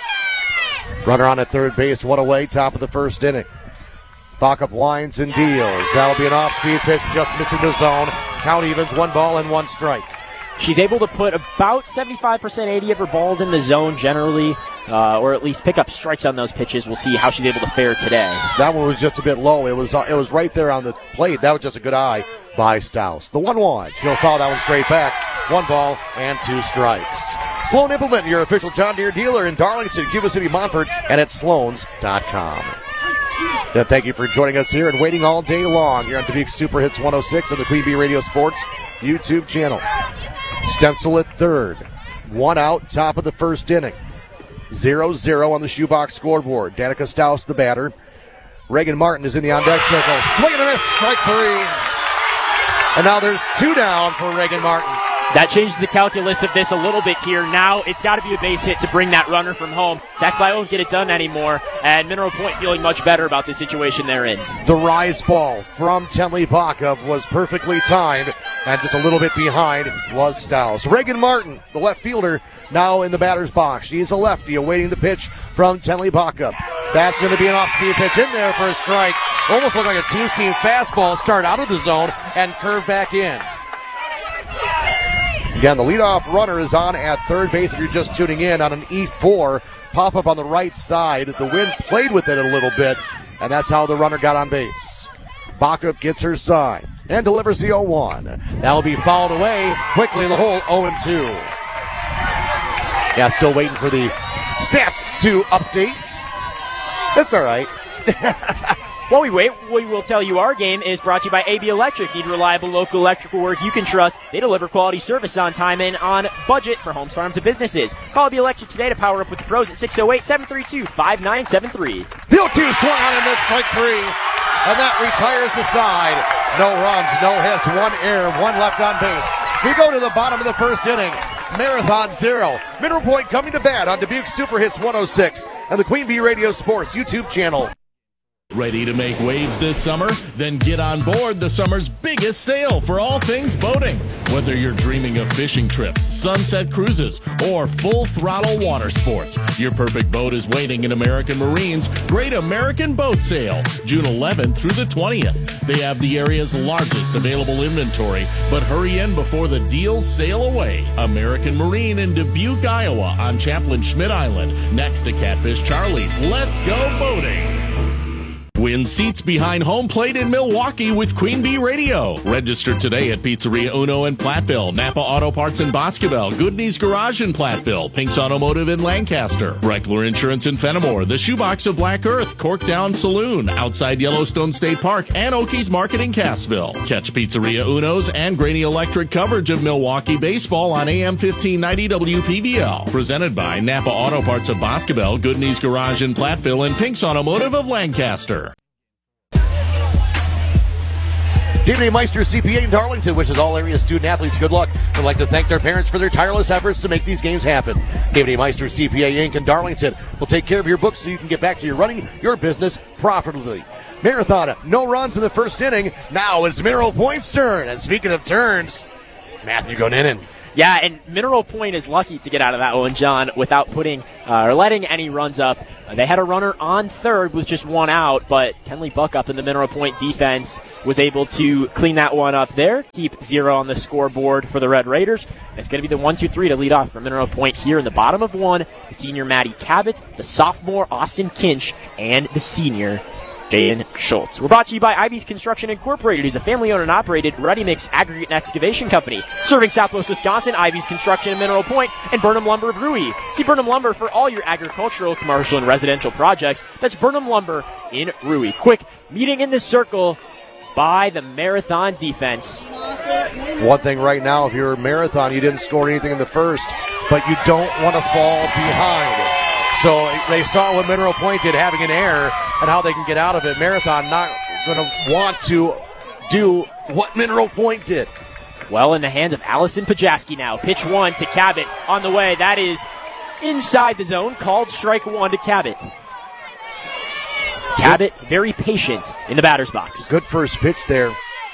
Runner on at third base, one away, top of the first inning. Backup winds and deals. That'll be an off-speed pitch, just missing the zone. Count evens, one ball and one strike. She's able to put about seventy-five percent, eighty of her balls in the zone generally, uh, or at least pick up strikes on those pitches. We'll see how she's able to fare today. That one was just a bit low. It was uh, it was right there on the plate. That was just a good eye by Staus. The one one. She'll foul that one straight back. One ball and two strikes. Sloan Implement, your official John Deere dealer in Darlington, Cuba City, Montfort, and at sloans dot com. Yeah, thank you for joining us here and waiting all day long here on Dubuque Super Hits one oh six on the Queen Bee Radio Sports YouTube channel. Stencil at third. One out, top of the first inning. zero zero on the shoebox scoreboard. Danica Staus, the batter. Reagan Martin is in the on-deck circle. Swing and a miss, strike three. And now there's two down for Reagan Martin. That changes the calculus of this a little bit here. Now it's got to be a base hit to bring that runner from home. Sackfly won't get it done anymore, and Mineral Point feeling much better about the situation they're in. The rise ball from Tenley Backup was perfectly timed, and just a little bit behind was Staus. Reagan Martin, the left fielder, now in the batter's box. She's a lefty awaiting the pitch from Tenley Backup. That's going to be an off-speed pitch in there for a strike. Almost looked like a two-seam fastball. Start out of the zone and curve back in. Again, the leadoff runner is on at third base if you're just tuning in on an E four pop-up on the right side. The wind played with it a little bit, and that's how the runner got on base. Backup gets her side and delivers the oh one. That'll be fouled away quickly in the hole, oh and two. Yeah, still waiting for the stats to update. That's all right. While we wait, we will tell you our game is brought to you by A B Electric. Need reliable local electrical work you can trust. They deliver quality service on time and on budget for homes, farms, and businesses. Call A B Electric today to power up with the pros at six oh eight, seven three two, five nine seven three. The oh two swung on and missed, strike three. And that retires the side. No runs, no hits, one error, one left on base. We go to the bottom of the first inning. Marathon zero. Mineral Point coming to bat on Dubuque Super Hits one oh six and the Queen Bee Radio Sports YouTube channel. Ready to make waves this summer? Then get on board the summer's biggest sale for all things boating. Whether you're dreaming of fishing trips, sunset cruises, or full-throttle water sports, your perfect boat is waiting in American Marine's Great American Boat Sale, June eleventh through the twentieth. They have the area's largest available inventory, but hurry in before the deals sail away. American Marine in Dubuque, Iowa on Chaplain Schmidt Island, next to Catfish Charlie's. Let's go boating! Win seats behind home plate in Milwaukee with Queen Bee Radio. Register today at Pizzeria Uno in Platteville, Napa Auto Parts in Boscoville, Goodney's Garage in Platteville, Pink's Automotive in Lancaster, Reckler Insurance in Fenimore, The Shoebox of Black Earth, Corkdown Saloon, outside Yellowstone State Park, and Okies Market in Cassville. Catch Pizzeria Uno's and Graney Electric coverage of Milwaukee baseball on A M fifteen ninety W P V L. Presented by Napa Auto Parts of Boscoville, Goodney's Garage in Platteville, and Pink's Automotive of Lancaster. David A. Meister, C P A in Darlington, wishes all area student athletes good luck. Would like to thank their parents for their tireless efforts to make these games happen. David A. Meister, C P A Incorporated in Darlington will take care of your books so you can get back to your running your business profitably. Marathon, no runs in the first inning. Now it's Mineral Point's turn. And speaking of turns, Matthew Goninen. Yeah, and Mineral Point is lucky to get out of that one, John, without putting uh, or letting any runs up. Uh, they had a runner on third with just one out, but Kenley Buckup in the Mineral Point defense was able to clean that one up there, keep zero on the scoreboard for the Red Raiders. It's going to be the one two three to lead off for Mineral Point here in the bottom of one. The senior Maddie Cabot, the sophomore Austin Kinch, and the senior Jaden Schultz. We're brought to you by Ivy's Construction Incorporated, who's a family-owned and operated ready-mix aggregate and excavation company. Serving Southwest Wisconsin, Ivy's Construction in Mineral Point, and Burnham Lumber of Rui. See Burnham Lumber for all your agricultural, commercial, and residential projects. That's Burnham Lumber in Rui. Quick meeting in the circle by the Marathon defense. One thing right now, if you're a Marathon, you didn't score anything in the first, but you don't want to fall behind. So they saw what Mineral Point did, having an error, and how they can get out of it. Marathon not going to want to do what Mineral Point did. Well, in the hands of Allison Pajaski now. Pitch one to Cabot on the way. That is inside the zone. Called strike one to Cabot. Cabot very patient in the batter's box. Good first pitch there.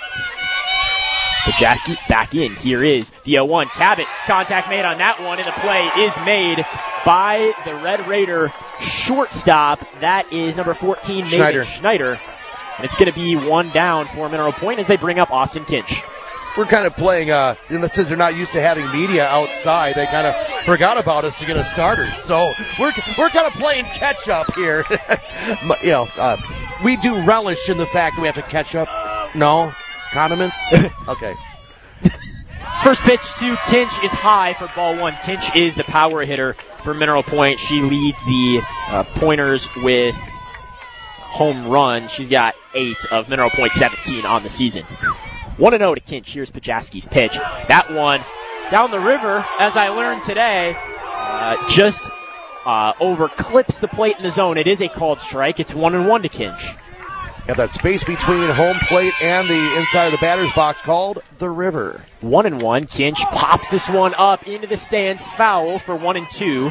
Pajaski back in. Here is the oh one. Cabot, contact made on that one, and the play is made by the Red Raider shortstop. That is number fourteen, Schneider. Maven Schneider. And it's going to be one down for Mineral Point as they bring up Austin Kinch. We're kind of playing, uh, since they're not used to having media outside, they kind of forgot about us to get us started. So we're we're kind of playing catch up here. you know, uh, we do relish in the fact that we have to catch up. No? Condiments? Okay. First pitch to Kinch is high for ball one. Kinch is the power hitter for Mineral Point. She leads the uh, pointers with home run. She's got eight of Mineral Point seventeen on the season. one and oh to Kinch. Here's Pajaski's pitch. That one down the river, as I learned today, uh, just uh, over clips the plate in the zone. It is a called strike. It's one and one to Kinch. Have that space between home plate and the inside of the batter's box called the river. One and one. Kinch pops this one up into the stands. Foul for one and two.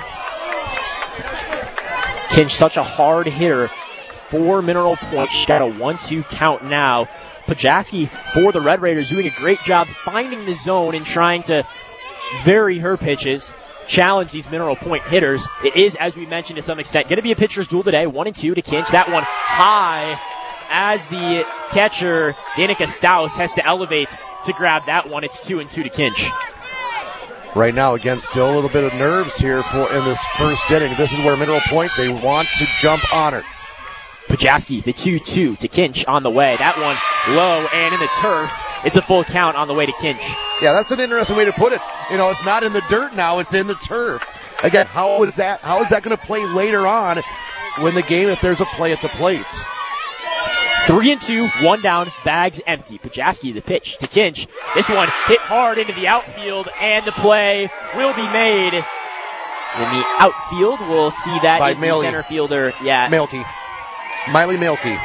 Kinch, such a hard hitter for Mineral Point. She's got a one two count now. Pajaski for the Red Raiders doing a great job finding the zone and trying to vary her pitches, challenge these Mineral Point hitters. It is, as we mentioned to some extent, going to be a pitcher's duel today. One and two to Kinch. That one high as the catcher, Danica Staus, has to elevate to grab that one. It's two and two to Kinch. Right now, again, still a little bit of nerves here for in this first inning. This is where Mineral Point, they want to jump on her. Pajaski, the two two to Kinch on the way. That one low and in the turf. It's a full count on the way to Kinch. Yeah, that's an interesting way to put it. You know, it's not in the dirt now, it's in the turf. Again, how is that, how is that going to play later on when the game, if there's a play at the plate? Three and two, one down, bags empty. Pajaski, the pitch to Kinch. This one hit hard into the outfield, and the play will be made in the outfield. We'll see that By is Miley. The center fielder. Yeah. Milky. Miley Milky.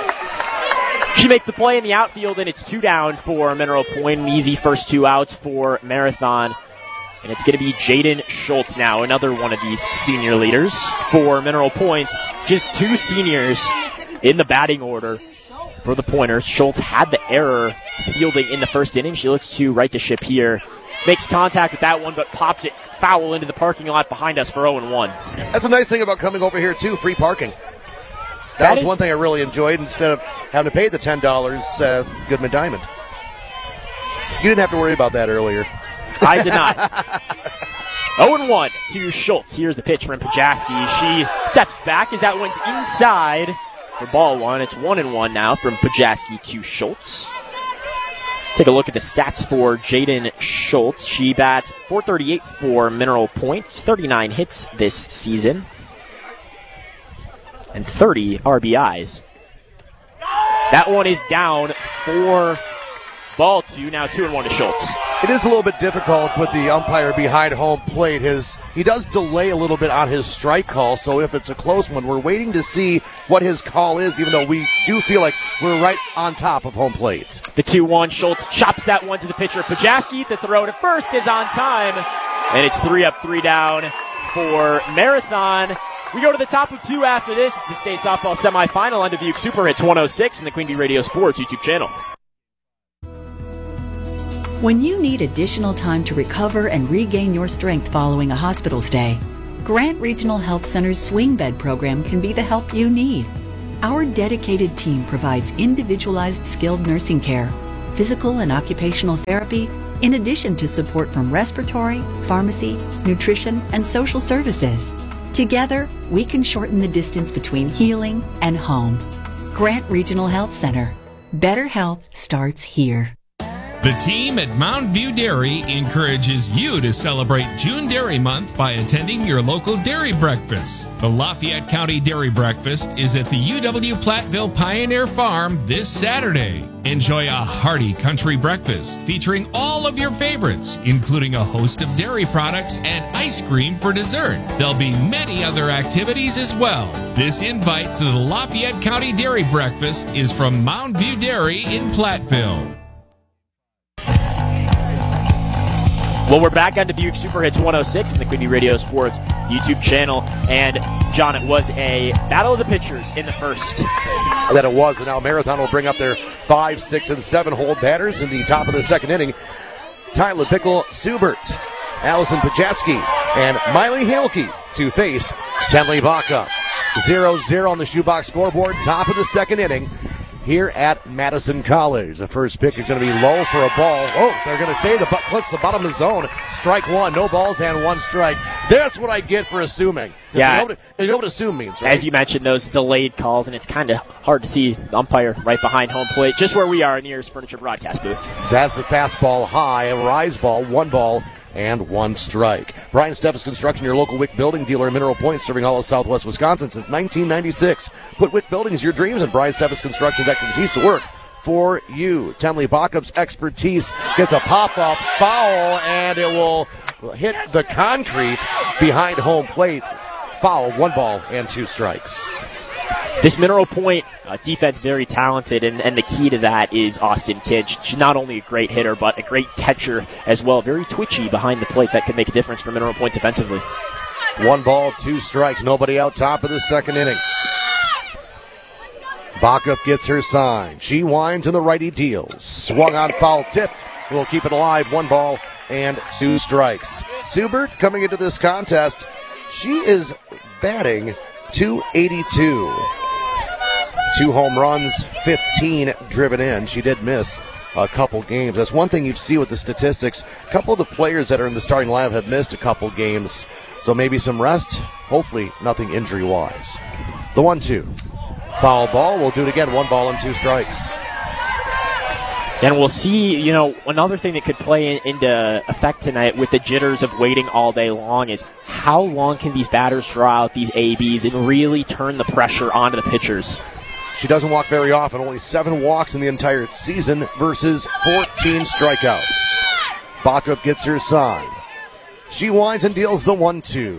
She makes the play in the outfield, and it's two down for Mineral Point. An easy first two outs for Marathon. And it's going to be Jaden Schultz now, another one of these senior leaders for Mineral Point. Just two seniors in the batting order for the Pointers. Schultz had the error fielding in the first inning. She looks to right the ship here. Makes contact with that one, but pops it foul into the parking lot behind us for oh and one. That's a nice thing about coming over here, too, free parking. That, that was is- one thing I really enjoyed. Instead of having to pay the ten dollars, uh, Goodman Diamond. You didn't have to worry about that earlier. I did not. oh and one to Schultz. Here's the pitch from Pajaski. She steps back as that went inside for ball one. It's one and one now from Pajaski to Schultz. Take a look at the stats for Jaden Schultz. She bats four thirty-eight for Mineral Point, thirty-nine hits this season, and thirty R B Is. That one is down for ball two. Now two and one to Schultz. It is a little bit difficult with the umpire behind home plate. His He does delay a little bit on his strike call, so if it's a close one, we're waiting to see what his call is, even though we do feel like we're right on top of home plate. The two one, Schultz chops that one to the pitcher. Pajaski, the throw to first is on time, and it's three up, three down for Marathon. We go to the top of two after this. It's the state softball semifinal on Dubuque Super Hits one oh six and the Queen Bee Radio Sports YouTube channel. When you need additional time to recover and regain your strength following a hospital stay, Grant Regional Health Center's Swing Bed program can be the help you need. Our dedicated team provides individualized skilled nursing care, physical and occupational therapy, in addition to support from respiratory, pharmacy, nutrition, and social services. Together, we can shorten the distance between healing and home. Grant Regional Health Center. Better health starts here. The team at Mountain View Dairy encourages you to celebrate June Dairy Month by attending your local dairy breakfast. The Lafayette County Dairy Breakfast is at the U W Platteville Pioneer Farm this Saturday. Enjoy a hearty country breakfast featuring all of your favorites, including a host of dairy products and ice cream for dessert. There'll be many other activities as well. This invite to the Lafayette County Dairy Breakfast is from Mountain View Dairy in Platteville. Well, we're back on Dubuque Super Hits one oh six in the Queen Bee Radio Sports YouTube channel. And, John, it was a battle of the pitchers in the first. That it was. And now Marathon will bring up their five, six, and seven hole batters in the top of the second inning. Tyler Pickle, Subert, Allison Pajatsky, and Miley Halke to face Tenley Backup. zero zero on the shoebox scoreboard, top of the second inning here at Madison College. The first pitch is going to be low for a ball. Oh, they're going to say the butt clips the bottom of the zone. Strike one, no balls and one strike. That's what I get for assuming. Yeah. You know what, you know what assume means, right? As you mentioned, those delayed calls, and it's kind of hard to see the umpire right behind home plate, just where we are in the Ears Furniture broadcast booth. That's a fastball high, a rise ball, one ball and one strike. Brian Steffes Construction, your local Wick Building dealer in Mineral Point, serving all of Southwest Wisconsin since nineteen ninety-six. Put Wick Buildings your dreams, and Brian Steffes Construction that continues to work for you. Tenley Backup's expertise gets a pop-up foul, and it will hit the concrete behind home plate. Foul, one ball and two strikes. This Mineral Point uh, defense very talented, and, and the key to that is Austin Kidd. She's not only a great hitter, but a great catcher as well. Very twitchy behind the plate. That could make a difference for Mineral Point defensively. One ball, two strikes. Nobody out top of the second inning. Backup gets her sign. She winds and the righty deals. Swung on foul tip. Will keep it alive. One ball and two strikes. Subert coming into this contest. She is batting two eighty-two. Two home runs, fifteen driven in. She did miss a couple games. That's one thing you see with the statistics. A couple of the players that are in the starting lineup have missed a couple games. So maybe some rest. Hopefully nothing injury-wise. The one two. Foul ball. We'll do it again. One ball and two strikes. And we'll see, you know, another thing that could play in, into effect tonight with the jitters of waiting all day long is how long can these batters draw out these A Bs and really turn the pressure onto the pitchers? She doesn't walk very often. Only seven walks in the entire season versus fourteen strikeouts. Backup gets her sign. She winds and deals the one two.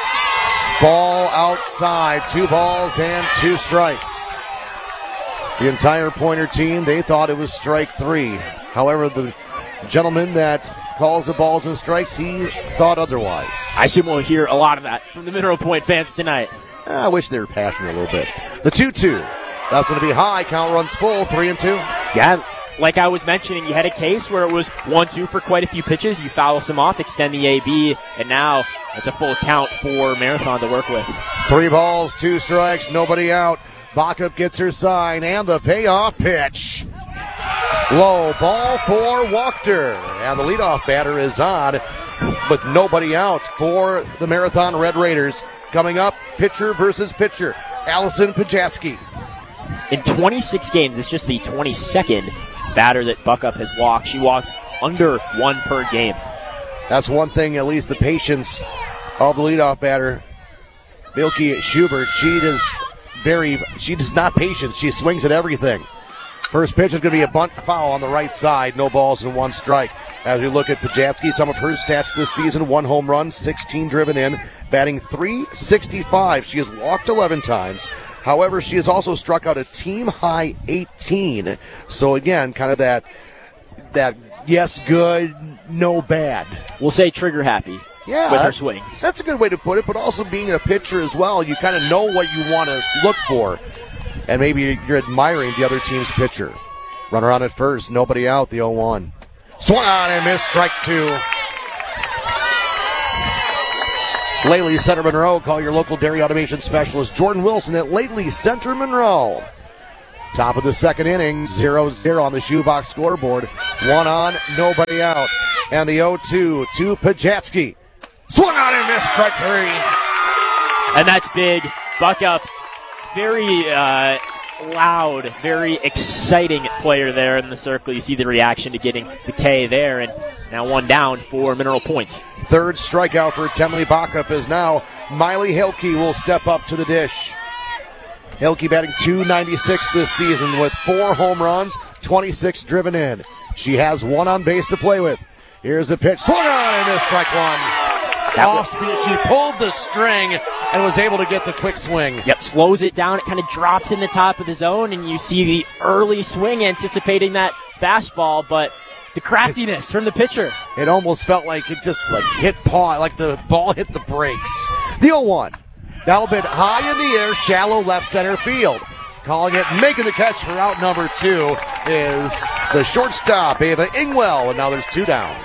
Ball outside. Two balls and two strikes. The entire Pointer team, they thought it was strike three. However, the gentleman that calls the balls and strikes, he thought otherwise. I assume we'll hear a lot of that from the Mineral Point fans tonight. I wish they were passionate a little bit. The two two. That's going to be high. Count runs full. Three and two. Yeah, like I was mentioning, you had a case where it was one two for quite a few pitches. You foul some off, extend the A B, and now it's a full count for Marathon to work with. Three balls, two strikes, nobody out. Backup gets her sign, and the payoff pitch. Low ball for Wachter. And the leadoff batter is on, with nobody out for the Marathon Red Raiders. Coming up, pitcher versus pitcher. Allison Pajatsky. In twenty-six games, it's just the twenty-second batter that Backup has walked. She walks under one per game. That's one thing, at least the patience of the leadoff batter, Milky Schubert. She does very, she does not patient. She swings at everything. First pitch is going to be a bunt foul on the right side. No balls and one strike. As we look at Pajatsky, some of her stats this season: one home run, sixteen driven in, batting three sixty-five. She has walked eleven times. However, she has also struck out a team-high eighteen. So, again, kind of that, that yes, good, no bad. We'll say trigger happy yeah, with her swings. That's a good way to put it, but also being a pitcher as well, you kind of know what you want to look for. And maybe you're admiring the other team's pitcher. Runner on at first, nobody out, the oh one. Swung on and missed, strike two. Lately Center Monroe. Call your local dairy automation specialist Jordan Wilson at Lately Center Monroe. Top of the second inning, zero zero on the shoebox scoreboard. One on, nobody out. And the oh two to Pajatski. Swung on and missed, strike three. And that's big. Buck up. Very uh, loud, very exciting player there in the circle. You see the reaction to getting the K there. And now one down for Mineral Points. Third strikeout for Temley Backup is now Miley Hilke will step up to the dish. Hilke batting two ninety-six this season with four home runs, twenty-six driven in. She has one on base to play with. Here's a pitch. Swung on and missed, strike one. Off speed. She pulled the string and was able to get the quick swing. Yep, slows it down. It kind of drops in the top of the zone, and you see the early swing anticipating that fastball, but the craftiness from the pitcher. It almost felt like it just like hit paw, like the ball hit the brakes. The oh one. That'll bit high in the air, shallow left center field. Calling it, making the catch for out number two is the shortstop, Ava Ingwell, and now there's two down.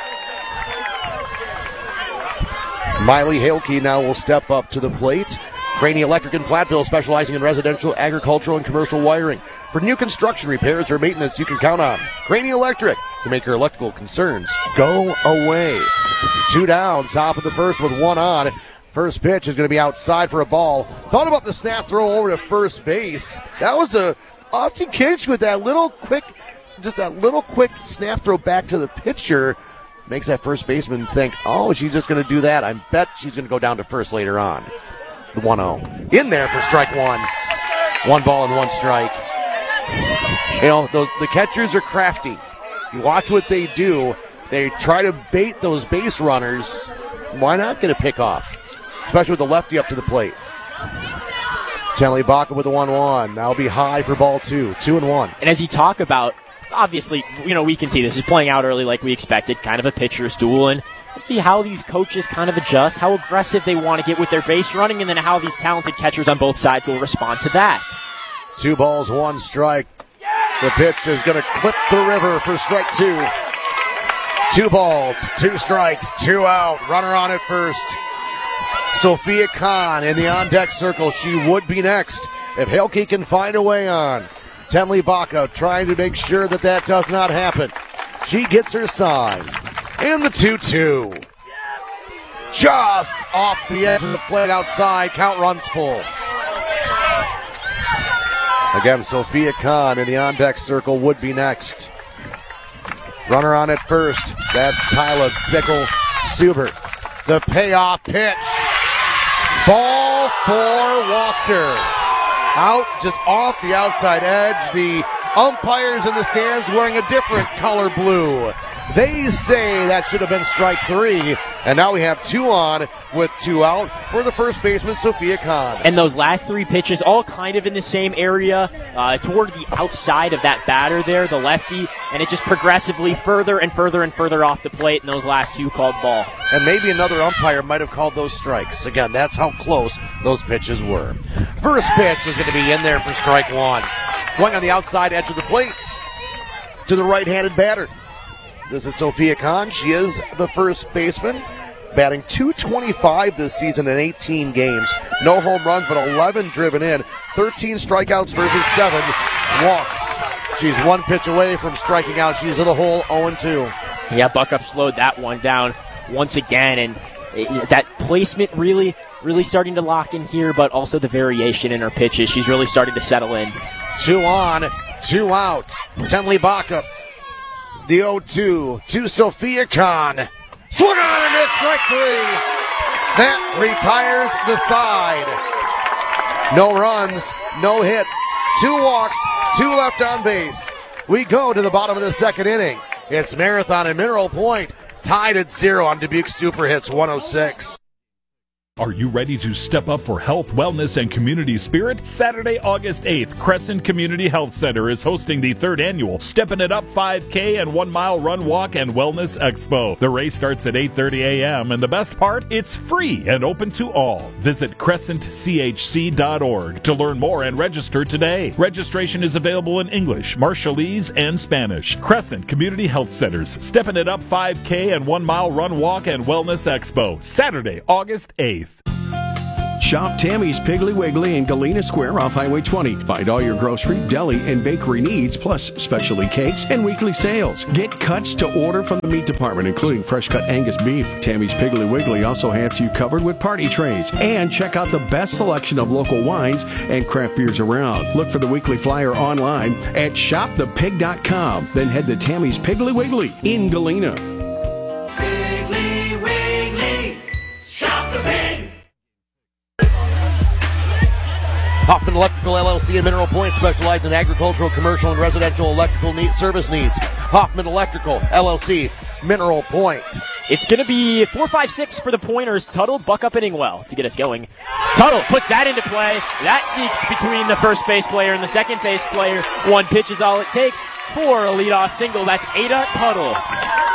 Miley Hilke now will step up to the plate. Graney Electric in Platteville, specializing in residential, agricultural, and commercial wiring. For new construction, repairs, or maintenance, you can count on Graney Electric to make your electrical concerns go away. Two down, top of the first with one on. First pitch is going to be outside for a ball. Thought about the snap throw over to first base. That was a Austin Kinch with that little quick, just that little quick snap throw back to the pitcher. Makes that first baseman think, oh, she's just going to do that. I bet she's going to go down to first later on. The one oh. In there for strike one. One ball and one strike. You know, those the catchers are crafty. You watch what they do. They try to bait those base runners. Why not get a pick off? Especially with the lefty up to the plate. Temley Backup with the one one. Now be high for ball two. Two and one. And as you talk about, obviously, you know, we can see this is playing out early like we expected, kind of a pitcher's duel, and we'll see how these coaches kind of adjust, how aggressive they want to get with their base running, and then how these talented catchers on both sides will respond to that. Two balls, one strike. The pitch is going to clip the river for strike two. Two balls, two strikes, two out. Runner on at first. Sophia Kahn in the on-deck circle. She would be next if Hilke can find a way on. Temley Backup trying to make sure that that does not happen. She gets her sign. And the two two. Just off the edge of the plate outside. Count runs full. Again, Sophia Kahn in the on-deck circle would be next. Runner on at first. That's Tyler Bickle Subert. The payoff pitch. Ball for Wachter. Out, just off the outside edge. The umpires in the stands wearing a different color blue. They say that should have been strike three. And now we have two on with two out for the first baseman, Sophia Kahn. And those last three pitches all kind of in the same area, uh, toward the outside of that batter there, the lefty, and it just progressively further and further and further off the plate, and those last two called ball. And maybe another umpire might have called those strikes. Again, that's how close those pitches were. First pitch is going to be in there for strike one. Going on the outside edge of the plate to the right-handed batter. This is Sophia Kahn. She is the first baseman, batting two twenty-five this season in eighteen games. No home runs, but eleven driven in. thirteen strikeouts versus seven walks. She's one pitch away from striking out. She's in the hole oh and two. Yeah, Buckup slowed that one down once again, and it, that placement really, really starting to lock in here, but also the variation in her pitches. She's really starting to settle in. Two on, two out. Temley Backup. The oh two to Sophia Kahn. Swung on and missed, strike three. That retires the side. No runs, no hits, two walks, two left on base. We go to the bottom of the second inning. It's Marathon and Mineral Point tied at zero on Dubuque Super Hits one oh six. Are you ready to step up for health, wellness, and community spirit? Saturday, August eighth, Crescent Community Health Center is hosting the third annual Steppin' It Up five K and one mile run, walk, and wellness expo. The race starts at eight thirty a.m., and the best part, it's free and open to all. Visit crescent c h c dot org to learn more and register today. Registration is available in English, Marshallese, and Spanish. Crescent Community Health Centers, Steppin' It Up five K and one mile run, walk, and wellness expo. Saturday, August eighth. Shop Tammy's Piggly Wiggly in Galena Square off Highway twenty. Find all your grocery, deli, and bakery needs, plus specialty cakes and weekly sales. Get cuts to order from the meat department, including fresh-cut Angus beef. Tammy's Piggly Wiggly also has you covered with party trays. And check out the best selection of local wines and craft beers around. Look for the weekly flyer online at shop the pig dot com. Then head to Tammy's Piggly Wiggly in Galena. Piggly Wiggly, shop the pig. Hoffman Electrical L L C in Mineral Point specializes in agricultural, commercial, and residential electrical need service needs. Hoffman Electrical L L C, Mineral Point. It's going to be four five six for the Pointers. Tuttle, Buckup, and Ingwell to get us going. Tuttle puts that into play. That sneaks between the first base player and the second base player. One pitch is all it takes for a leadoff single. That's Ada Tuttle.